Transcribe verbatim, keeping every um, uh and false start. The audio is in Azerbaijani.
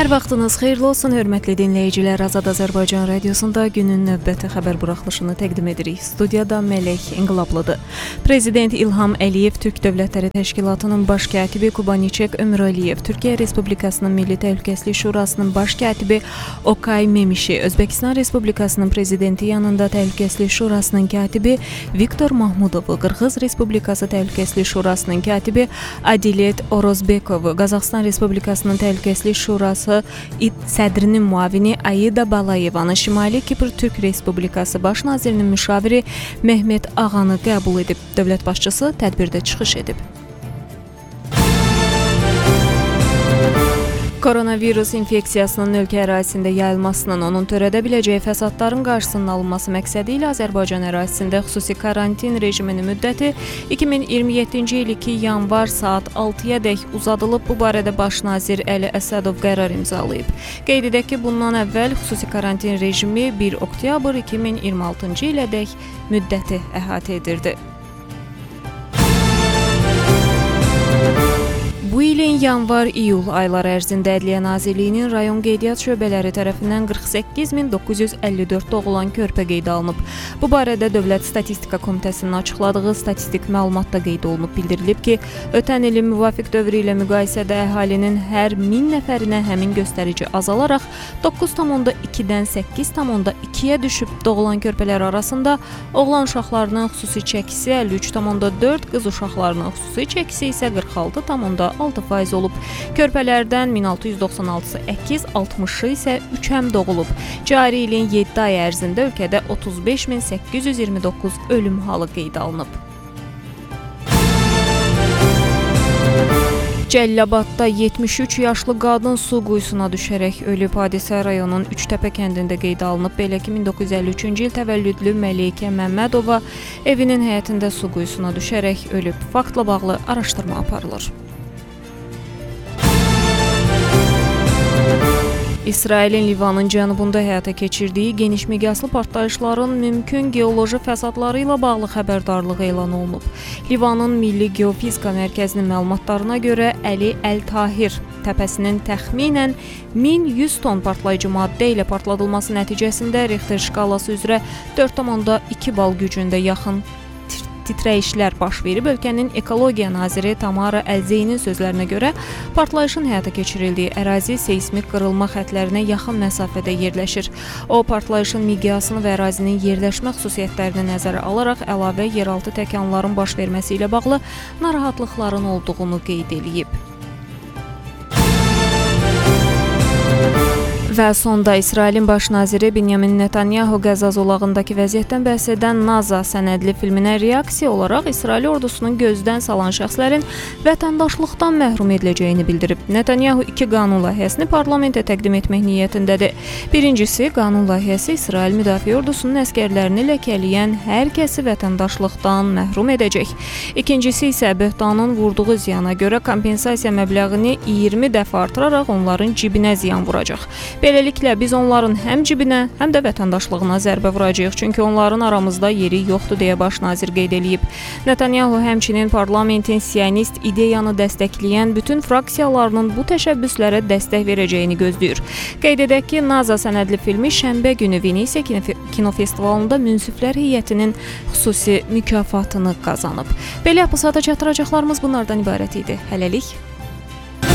Hər vaxtınız xeyirli olsun, hörmətli dinləyicilər. Azad Azərbaycan Radiosunda günün növbəti xəbər buraxılışını təqdim edirik. Studiyada Mələk İnqilablıdır. Prezident İlham Əliyev, Türk Dövlətləri Təşkilatının baş katibi Kubaniçek Ömür Əliyev, Türkiyə Respublikasının Milli Təhlükəsizlik Şurasının baş katibi Okay Memişi, Özbəkistan Respublikasının Prezidenti yanında Təhlükəsizlik Şurasının katibi Viktor Mahmudovu, Qırğız Respublikası Təhlükəsizlik Şurasının katibi Adilet Orozbekovu, Qazaxıstan Respublikasının Təhlükəsizlik Şurası sədrinin müavini Aida Balayevanı, Şimali Kipr Türk Respublikası Baş nazirinin müşaviri Mehmet Ağanı qəbul edib. Dövlət başçısı tədbirdə çıxış edib. Koronavirus infeksiyasının ölkə ərazisində yayılmasının, onun törədə biləcəyi fəsadların qarşısının alınması məqsədi ilə Azərbaycan ərazisində xüsusi karantin rejiminin müddəti iki min iyirmi yeddinci il iki yanvar saat altıyadək uzadılıb. Bu barədə Baş nazir Əli Əsədov qərar imzalayıb. Qeyd edək ki, bundan əvvəl xüsusi karantin rejimi bir oktyabr iki min iyirmi altıncı ilədək müddəti əhatə edirdi. Bu ilin yanvar-iyul ayları ərzində Ədliyyə Nazirliyinin rayon qeydiyyat şöbələri tərəfindən qırx səkkiz min doqquz yüz əlli dörd doğulan körpə qeydə alınıb. Bu barədə Dövlət Statistika Komitəsinin açıqladığı statistik məlumatda qeyd olunub. Bildirilib ki, ötən ilin müvafiq dövrü ilə müqayisədə əhalinin hər min nəfərinə həmin göstərici azalaraq doqquz tam onda ikidən səkkiz tam onda ikiyə düşüb. Doğulan körpələr arasında oğlan uşaqlarının xüsusi çəkisi əlli üç tam onda dörd, qız uşaqlarının xüsusi çəkisi isə qırx altı tam onda altı faiz olub. Körpələrdən min altı yüz doxsan altısı əkiz, altmışı isə üçəm doğulub. Cari ilin yeddi ay ərzində ölkədə otuz beş min səkkiz yüz iyirmi doqquz ölüm halı qeydə alınıb. Cəllabadda yetmiş üç yaşlı qadın su quyusuna düşərək ölüb. Hadisə rayonun Üçtəpə kəndində qeydə alınıb. Belə ki, min doqquz yüz əlli üçüncü il təvəllüdlü Məleykə Məmmədova evinin həyətində su quyusuna düşərək ölüb. Faktla bağlı araşdırma aparılır. İsrailin Livanın cənubunda həyata keçirdiyi geniş miqyaslı partlayışların mümkün geoloji fəsadları ilə bağlı xəbərdarlığı elan olunub. Livanın Milli Geofizika Mərkəzinin məlumatlarına görə Əli Əl-Tahir təpəsinin təxminən min yüz ton partlayıcı maddə ilə partladılması nəticəsində Richter şkalası üzrə dörd tam onda iki bal gücündə yaxın titrəyişlər baş verib. Ölkənin Ekologiya naziri Tamara Əlzeynin sözlərinə görə partlayışın həyata keçirildiyi ərazi seismik qırılma xəttlərinə yaxın məsafədə yerləşir. O, partlayışın miqyasını və ərazinin yerləşmə xüsusiyyətlərini nəzərə alaraq əlavə yeraltı təkanların baş verməsi ilə bağlı narahatlıqların olduğunu qeyd edib. Və sonda İsrailin baş naziri Benyamin Netanyahu Qəzza zolağındakı vəziyyətdən bəhs edən NASA sənədli filminə reaksiya olaraq İsrail ordusunun gözdən salan şəxslərin vətəndaşlıqdan məhrum ediləcəyini bildirib. Netanyahu iki qanun layihəsini parlamentə təqdim etmək niyyətindədir. Birincisi, qanun layihəsi İsrail Müdafiə Ordusunun əskərlərini ləkələyən hər kəsi vətəndaşlıqdan məhrum edəcək. İkincisi isə böhtanın vurduğu ziyana görə kompensasiya məbləğini iyirmi dəfə artıraraq onların cibinə ziyan vuracaq. Beləliklə, biz onların həm cibinə, həm də vətəndaşlığına zərbə vuracağıq, çünki onların aramızda yeri yoxdur, deyə baş nazir qeyd edib. Netanyahu həmçinin parlamentin sionist ideyanı dəstəkləyən bütün fraksiyalarının bu təşəbbüslərə dəstək verəcəyini gözləyir. Qeyd edək ki, NASA sənədli filmi şənbə günü Venesiya kinofestivalında münsiflər heyətinin xüsusi mükafatını qazanıb. Belə bu saata çatdıracaqlarımız bunlardan ibarət idi. Hələlik.